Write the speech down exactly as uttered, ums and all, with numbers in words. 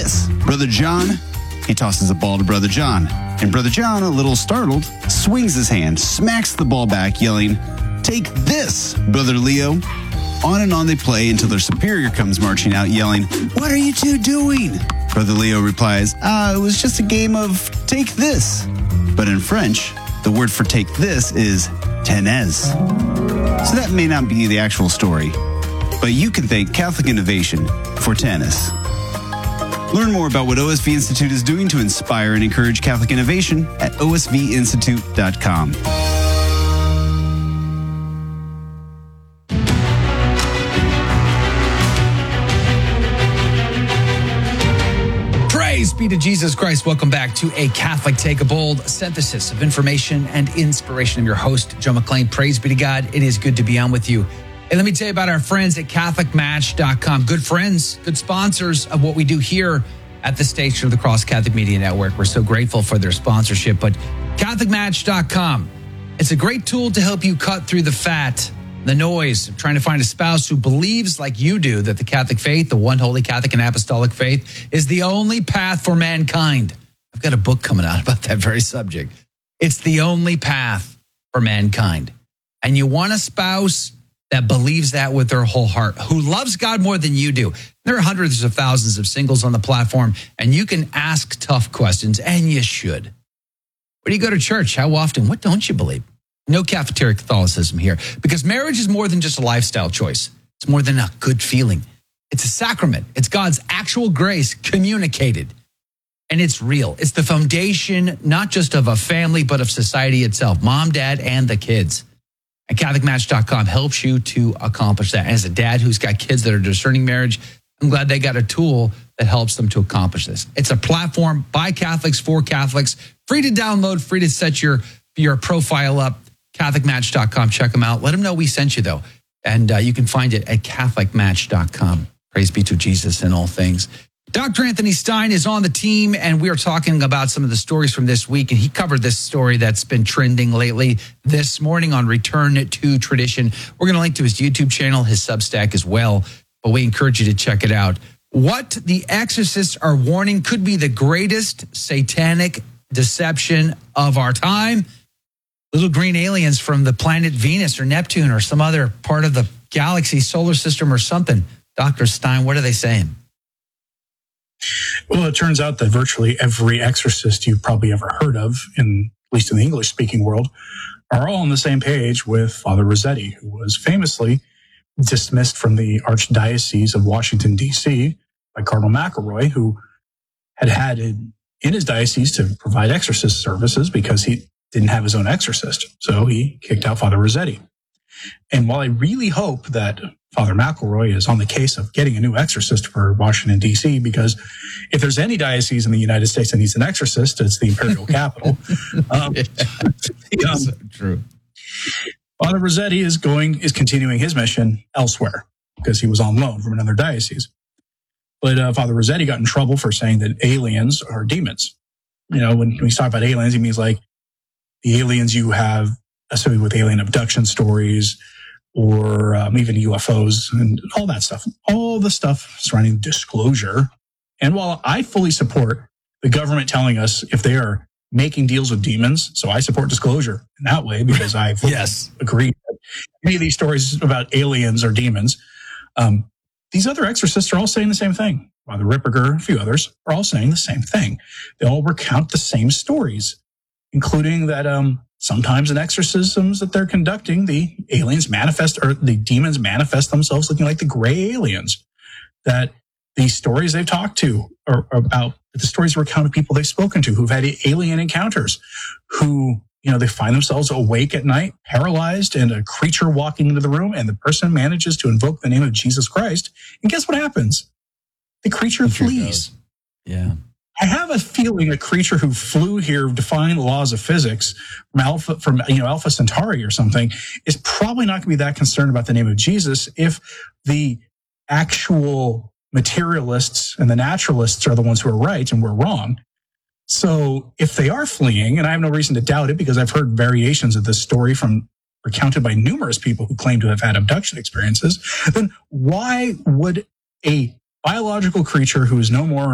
this, Brother John. He tosses a ball to Brother John, and Brother John, a little startled, swings his hand, smacks the ball back, yelling, take this, Brother Leo. On and on they play until their superior comes marching out, yelling, what are you two doing? Brother Leo replies, ah, it was just a game of take this. But in French, the word for take this is tenez. So that may not be the actual story, but you can thank Catholic Innovation for tennis. Learn more about what O S V Institute is doing to inspire and encourage Catholic innovation at O S V institute dot com. Praise be to Jesus Christ. Welcome back to A Catholic Take a Bold, synthesis of information and inspiration. I'm your host, Joe McClain. Praise be to God. It is good to be on with you. And let me tell you about our friends at Catholic Match dot com. Good friends, good sponsors of what we do here at the station of the Cross Catholic Media Network. We're so grateful for their sponsorship. But Catholic Match dot com, it's a great tool to help you cut through the fat, the noise of trying to find a spouse who believes like you do that the Catholic faith, the one holy Catholic and apostolic faith, is the only path for mankind. I've got a book coming out about that very subject. It's the only path for mankind. And you want a spouse that believes that with their whole heart, who loves God more than you do. There are hundreds of thousands of singles on the platform, and you can ask tough questions, and you should. Where do you go to church? How often? What don't you believe? No cafeteria Catholicism here, because marriage is more than just a lifestyle choice. It's more than a good feeling. It's a sacrament. It's God's actual grace communicated, and it's real. It's the foundation, not just of a family, but of society itself, mom, dad, and the kids. And Catholic Match dot com helps you to accomplish that. As a dad who's got kids that are discerning marriage, I'm glad they got a tool that helps them to accomplish this. It's a platform by Catholics for Catholics, free to download, free to set your, your profile up. Catholic Match dot com. Check them out. Let them know we sent you, though. And uh, you can find it at Catholic Match dot com. Praise be to Jesus in all things. Doctor Anthony Stein is on the team, and we are talking about some of the stories from this week. And he covered this story that's been trending lately this morning on Return to Tradition. We're going to link to his YouTube channel, his Substack as well, but we encourage you to check it out. What the exorcists are warning could be the greatest satanic deception of our time. Little green aliens from the planet Venus or Neptune or some other part of the galaxy, solar system or something. Doctor Stein, what are they saying? Well, it turns out that virtually every exorcist you've probably ever heard of, in at least in the English-speaking world, are all on the same page with Father Rossetti, who was famously dismissed from the Archdiocese of Washington, D C by Cardinal McElroy, who had had in his diocese to provide exorcist services because he didn't have his own exorcist. So he kicked out Father Rossetti. And while I really hope that Father McElroy is on the case of getting a new exorcist for Washington, D C, because if there's any diocese in the United States that needs an exorcist, it's the imperial capital. Um, yeah, um, so true. Father Rossetti is going, is continuing his mission elsewhere because he was on loan from another diocese. But uh, Father Rossetti got in trouble for saying that aliens are demons. You know, when we talk about aliens, he means like the aliens you have associated with alien abduction stories, or um, even U F Os and all that stuff, all the stuff surrounding disclosure. And while I fully support the government telling us if they are making deals with demons, so I support disclosure in that way because I fully yes. agree that any of these stories about aliens or demons, um, these other exorcists are all saying the same thing. Father Ripperger, a few others, are all saying the same thing. They all recount the same stories, including that um, sometimes in exorcisms that they're conducting, the aliens manifest, or the demons manifest themselves looking like the gray aliens. That the stories they've talked to are about, the stories recount of people they've spoken to who've had alien encounters, who, you know, they find themselves awake at night, paralyzed, and a creature walking into the room, and the person manages to invoke the name of Jesus Christ. And guess what happens? The creature flees. Yeah. I have a feeling a creature who flew here, defying the laws of physics from Alpha, from you know Alpha Centauri or something, is probably not going to be that concerned about the name of Jesus if the actual materialists and the naturalists are the ones who are right and we're wrong. So if they are fleeing, and I have no reason to doubt it because I've heard variations of this story from recounted by numerous people who claim to have had abduction experiences, then why would a biological creature who is no more